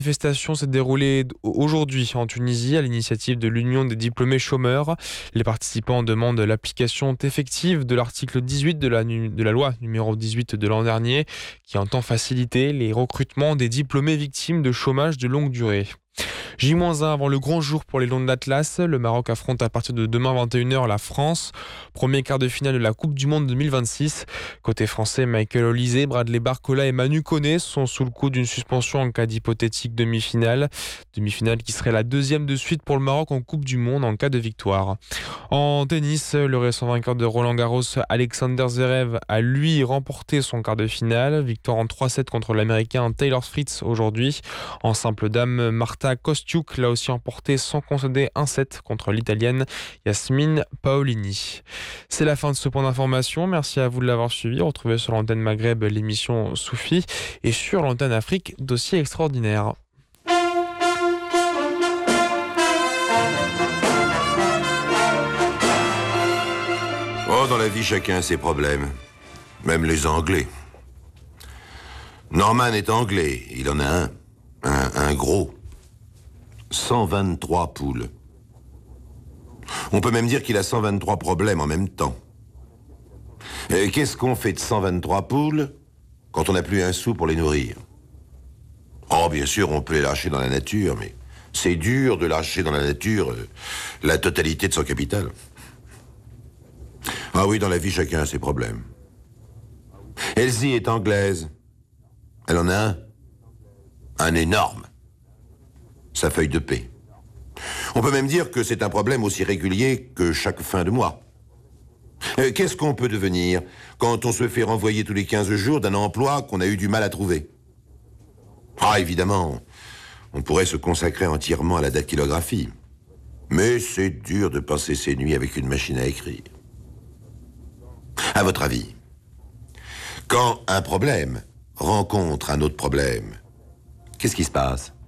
La manifestation s'est déroulée aujourd'hui en Tunisie à l'initiative de l'Union des diplômés chômeurs. Les participants demandent l'application effective de l'article 18 de la loi numéro 18 de l'an dernier qui entend faciliter les recrutements des diplômés victimes de chômage de longue durée. J-1 avant le grand jour pour les Lions de l'Atlas. Le Maroc affronte à partir de demain 21h la France. Premier quart de finale de la Coupe du Monde 2026. Côté français, Michael Olise, Bradley Barcola et Manu Koné sont sous le coup d'une suspension en cas d'hypothétique demi-finale. Demi-finale qui serait la deuxième de suite pour le Maroc en Coupe du Monde en cas de victoire. En tennis, le récent vainqueur de Roland-Garros, Alexander Zverev, a lui remporté son quart de finale. Victoire en 3-7 contre l'Américain Taylor Fritz aujourd'hui. En simple dame, Marta Kostyuk l'a aussi emporté sans concéder un set contre l'Italienne Yasmine Paolini. C'est la fin de ce point d'information. Merci à vous de l'avoir suivi. Retrouvez sur l'antenne Maghreb l'émission Soufi et sur l'antenne Afrique, dossier extraordinaire. Oh, dans la vie, chacun a ses problèmes. Même les Anglais. Norman est anglais. Il en a un gros. 123 poules. On peut même dire qu'il a 123 problèmes en même temps. Qu'est-ce qu'on fait de 123 poules quand on n'a plus un sou pour les nourrir? Oh, bien sûr, on peut les lâcher dans la nature, mais c'est dur de lâcher dans la nature la totalité de son capital. Ah oui, dans la vie, chacun a ses problèmes. Elsie est anglaise. Elle en a un énorme. Sa feuille de paie. On peut même dire que c'est un problème aussi régulier que chaque fin de mois. Qu'est-ce qu'on peut devenir quand on se fait renvoyer tous les 15 jours d'un emploi qu'on a eu du mal à trouver? Ah, évidemment, on pourrait se consacrer entièrement à la dactylographie. Mais c'est dur de passer ses nuits avec une machine à écrire. À votre avis, quand un problème rencontre un autre problème, qu'est-ce qui se passe?